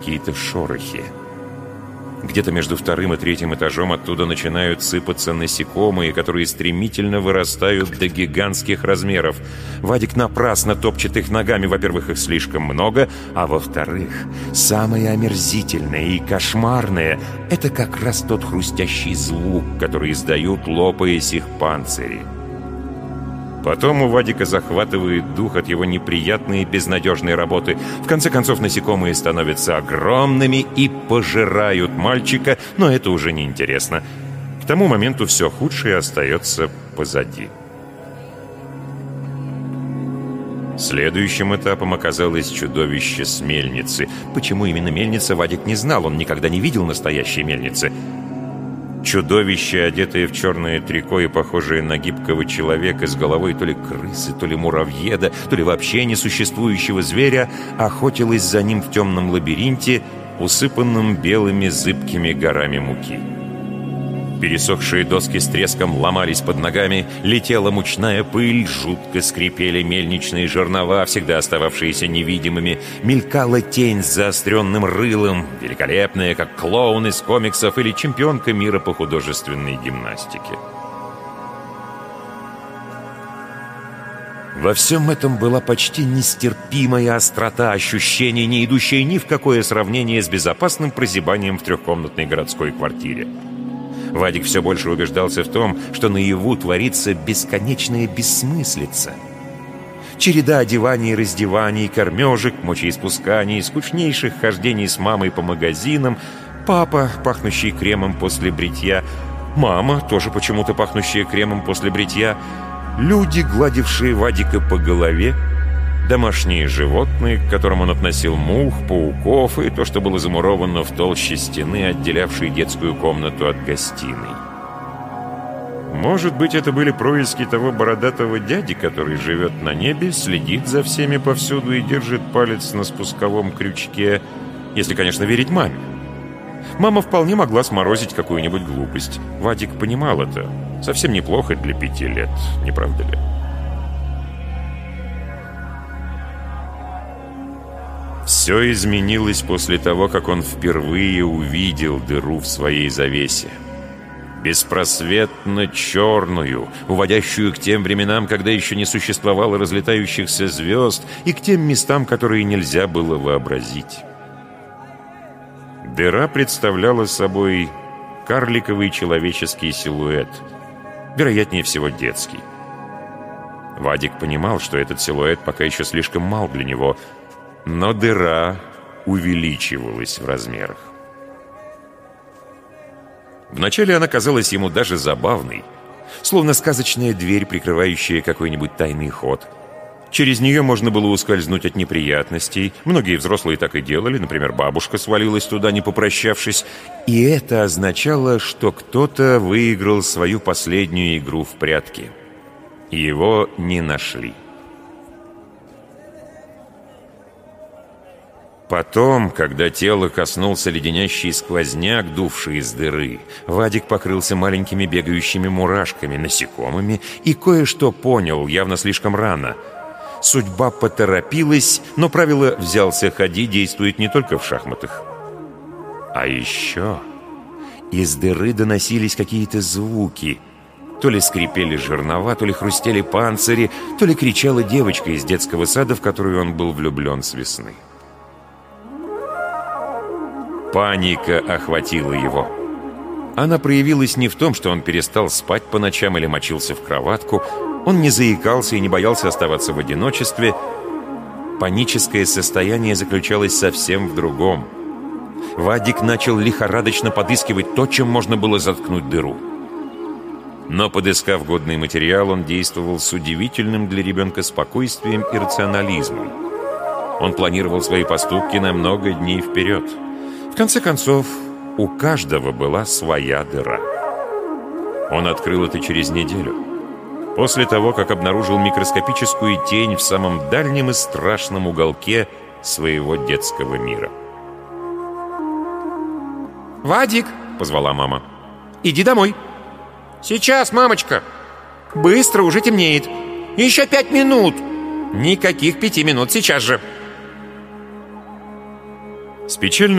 какие-то шорохи. Где-то между вторым и третьим этажом оттуда начинают сыпаться насекомые, которые стремительно вырастают до гигантских размеров. Вадик напрасно топчет их ногами. Во-первых, их слишком много, а во-вторых, самое омерзительное и кошмарное — это как раз тот хрустящий звук, который издают, лопаясь их панцири. Потом у Вадика захватывает дух от его неприятной и безнадежной работы. В конце концов, насекомые становятся огромными и пожирают мальчика, но это уже не интересно. К тому моменту все худшее остается позади. Следующим этапом оказалось чудовище с мельницы. Почему именно мельница, Вадик не знал, он никогда не видел настоящей мельницы. Чудовище, одетое в черное трико и похожее на гибкого человека с головой то ли крысы, то ли муравьеда, то ли вообще несуществующего зверя, охотилось за ним в темном лабиринте, усыпанном белыми зыбкими горами муки. Пересохшие доски с треском ломались под ногами, летела мучная пыль, жутко скрипели мельничные жернова, всегда остававшиеся невидимыми, мелькала тень с заостренным рылом, великолепная, как клоун из комиксов или чемпионка мира по художественной гимнастике. Во всем этом была почти нестерпимая острота ощущений, не идущая ни в какое сравнение с безопасным прозябанием в трехкомнатной городской квартире. Вадик все больше убеждался в том, что наяву творится бесконечная бессмыслица. Череда одеваний и раздеваний, кормежек, мочеиспусканий, скучнейших хождений с мамой по магазинам, папа, пахнущий кремом после бритья, мама, тоже почему-то пахнущая кремом после бритья, люди, гладившие Вадика по голове, домашние животные, к которым он относил мух, пауков и то, что было замуровано в толще стены, отделявшей детскую комнату от гостиной. Может быть, это были происки того бородатого дяди, который живет на небе, следит за всеми повсюду и держит палец на спусковом крючке, если, конечно, верить маме. Мама вполне могла сморозить какую-нибудь глупость. Вадик понимал это. Совсем неплохо для 5 лет, не правда ли? Все изменилось после того, как он впервые увидел дыру в своей завесе. Беспросветно черную, уводящую к тем временам, когда еще не существовало разлетающихся звезд, и к тем местам, которые нельзя было вообразить. Дыра представляла собой карликовый человеческий силуэт, вероятнее всего детский. Вадик понимал, что этот силуэт пока еще слишком мал для него, но дыра увеличивалась в размерах. Вначале она казалась ему даже забавной, словно сказочная дверь, прикрывающая какой-нибудь тайный ход. Через нее можно было ускользнуть от неприятностей. Многие взрослые так и делали, например, бабушка свалилась туда, не попрощавшись. И это означало, что кто-то выиграл свою последнюю игру в прятки. Его не нашли. Потом, когда тело коснулся леденящий сквозняк, дувший из дыры, Вадик покрылся маленькими бегающими мурашками, насекомыми и кое-что понял, явно слишком рано. Судьба поторопилась, но правило «взялся, ходи» действует не только в шахматах. А еще из дыры доносились какие-то звуки. То ли скрипели жернова, то ли хрустели панцири, то ли кричала девочка из детского сада, в которую он был влюблен с весны. Паника охватила его. Она проявилась не в том, что он перестал спать по ночам или мочился в кроватку. Он не заикался и не боялся оставаться в одиночестве. Паническое состояние заключалось совсем в другом. Вадик начал лихорадочно подыскивать то, чем можно было заткнуть дыру. Но, подыскав годный материал, он действовал с удивительным для ребенка спокойствием и рационализмом. Он планировал свои поступки на много дней вперед. В конце концов, у каждого была своя дыра. Он открыл это через неделю, после того, как обнаружил микроскопическую тень в самом дальнем и страшном уголке своего детского мира. «Вадик!» — позвала мама. «Иди домой!» «Сейчас, мамочка!» «Быстро, уже темнеет! Еще 5 минут!» «Никаких 5 минут, сейчас же!» С печальным